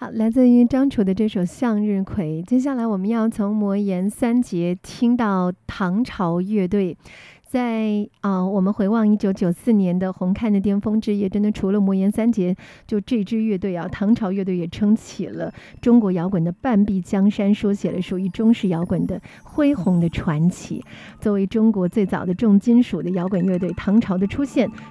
好，来自于张楚的这首《向日葵》。接下来我们要从魔岩三杰听到唐朝乐队。在我们回望1994年的红磡的巅峰之夜，真的除了魔岩三杰，就这支乐队唐朝乐队也撑起了中国摇滚的半壁江山，书写了属于中式摇滚的恢宏的传奇。作为中国最早的重金属的摇滚乐队，唐朝的出现